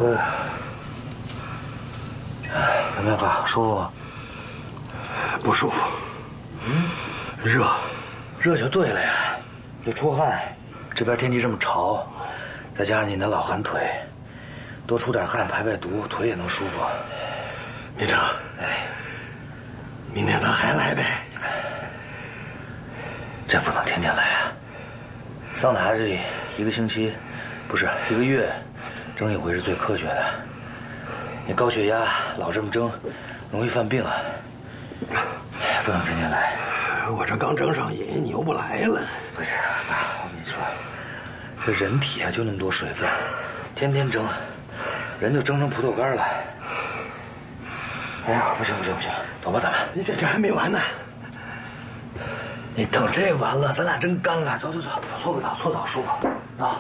怎么样，爸？舒服吗？ 不舒服。热。 热就对了呀，又出汗，这边天气这么潮，再加上你那老寒腿，多出点汗排排毒，腿也能舒服。 连长，明天咱还来呗？ 这不能天天来啊！桑拿这1个星期，不是1个月，蒸一回是最科学的。你高血压老这么蒸，容易犯病啊！不能天天来。 我这刚蒸上瘾，你又不来了。 不是，爸，我跟你说，这人体啊就那么多水分，天天蒸，人就蒸成葡萄干了。哎呀，不行，走吧，咱们。 你这还没完呢。 你等这完了，咱俩真干了。走，搓个澡，舒服。